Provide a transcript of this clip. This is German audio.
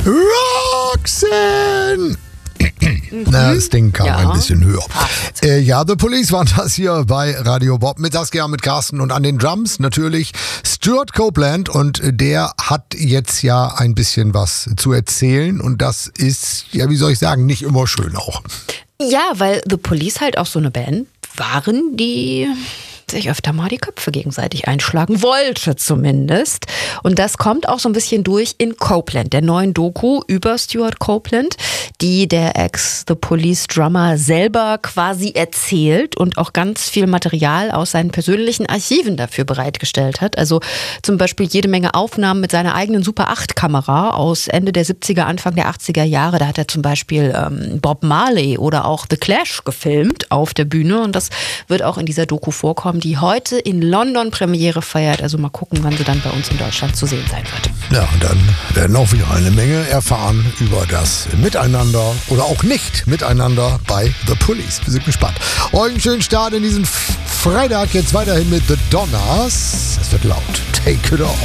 Roxanne! Na, das Ding kam ein bisschen höher. Ja, The Police waren das hier bei Radio Bob. Mittagsgern mit Carsten und an den Drums natürlich Stuart Copeland. Und der hat jetzt ja ein bisschen was zu erzählen. Und das ist, ja, wie soll ich sagen, nicht immer schön auch. Ja, weil The Police halt auch so eine Band waren, die sich öfter mal die Köpfe gegenseitig einschlagen wollte zumindest. Und das kommt auch so ein bisschen durch in Copeland, der neuen Doku über Stuart Copeland, die der Ex-The Police-Drummer selber quasi erzählt und auch ganz viel Material aus seinen persönlichen Archiven dafür bereitgestellt hat. Also zum Beispiel jede Menge Aufnahmen mit seiner eigenen Super 8-Kamera aus Ende der 70er, Anfang der 80er Jahre. Da hat er zum Beispiel Bob Marley oder auch The Clash gefilmt auf der Bühne. Und das wird auch in dieser Doku vorkommen, die heute in London Premiere feiert. Also mal gucken, wann sie dann bei uns in Deutschland zu sehen sein wird. Ja, und dann werden auch wieder eine Menge erfahren über das Miteinander oder auch nicht Miteinander bei The Police. Wir sind gespannt. Euch einen schönen Start in diesen Freitag. Jetzt weiterhin mit The Donners. Es wird laut. Take it off.